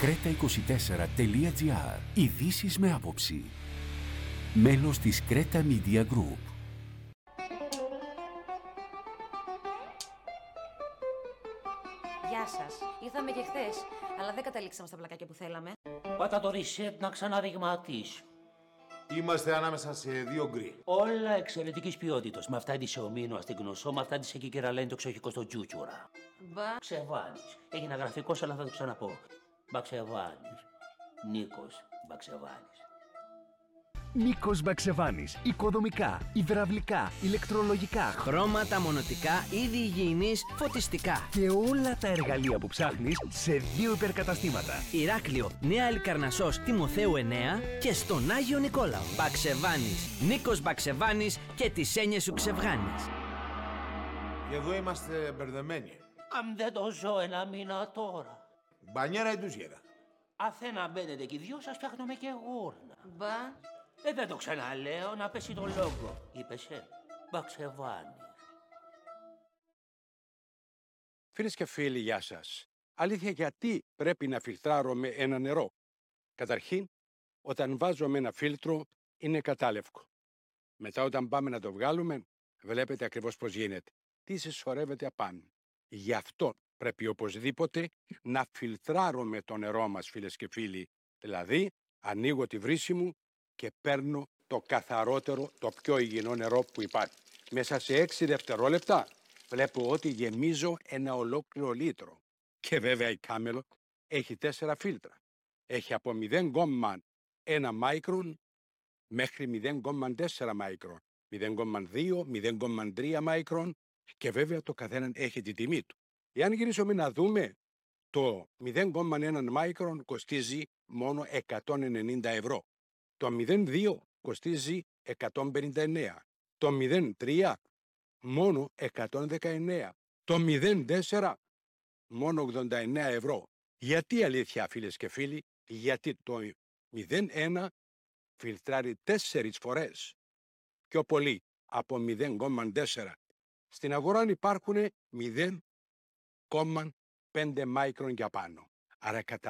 Creta24.gr. Ειδήσεις με άποψη. Μέλος της Creta Media Group. Γεια σας. Ήρθαμε και χθες, αλλά δεν καταλήξαμε στα πλακάκια που θέλαμε. Πάτα το reset να ξαναδειγματίσει. Είμαστε ανάμεσα σε δύο γκρι. Όλα εξαιρετικής ποιότητας. Με αυτά τη Σεωμήνου στην Γνωσό, με αυτά τη Εκικέρα λένε το εξοχικό στο Τζούτσουρα. Μπαξεβάνης. Έγινε γραφικός, αλλά θα το ξαναπώ. Μπαξεβάνης. Νίκος Μπαξεβάνης. Νίκος Μπαξεβάνης. Οικοδομικά, υδραυλικά, ηλεκτρολογικά, χρώματα, μονοτικά, είδη υγιεινής, φωτιστικά. και όλα τα εργαλεία που ψάχνεις σε 2 υπερκαταστήματα. Ηράκλειο, Νέα Αλικαρνασσός, Τιμοθέου 9 και στον Άγιο Νικόλαο. Μπαξεβάνης. Νίκος Μπαξεβάνης και τις έννοιες σου ξευγάνεις. Εδώ είμαστε μπερδεμένοι. Αν δεν το ζω ένα μήνα τώρα. Μπανιέρα ή τουζιέρα. Αθένα μπαίνετε και οι δυο σας φτιάχνουμε και γούρνα. Δεν το ξαναλέω, να πέσει το λόγο. Είπεσαι, Μπαξεβάνης. Φίλες και φίλοι, γεια σας. Αλήθεια, γιατί πρέπει να φιλτράρουμε ένα νερό? Καταρχήν, όταν βάζουμε ένα φίλτρο, είναι κατάλευκο. Μετά, όταν πάμε να το βγάλουμε, βλέπετε ακριβώς πώς γίνεται. Τι συσσωρεύεται απάνω. Γι' αυτό πρέπει οπωσδήποτε να φιλτράρουμε το νερό μας, φίλες και φίλοι. Δηλαδή, ανοίγω τη βρύση μου και παίρνω το καθαρότερο, το πιο υγιεινό νερό που υπάρχει. Μέσα σε 6 δευτερόλεπτα βλέπω ότι γεμίζω ένα ολόκληρο λίτρο. Και βέβαια η Κάμελο έχει 4 φίλτρα. Έχει από 0,1 μάικρον μέχρι 0,4 μάικρον, 0,2, 0,3 μάικρον και βέβαια το καθέναν έχει τη τιμή του. Εάν γυρίσουμε να δούμε, το 0,1 μάικρον κοστίζει μόνο 190 ευρώ. Το 0,2 κοστίζει 159. Το 0,3 μόνο 119. Το 0,4 μόνο 89 ευρώ. Γιατί αλήθεια, φίλες και φίλοι? Γιατί το 0,1 φιλτράρει 4 φορές πιο πολύ από 0,4. Στην αγορά υπάρχουν 0,5 μάικρον για πάνω. Άρα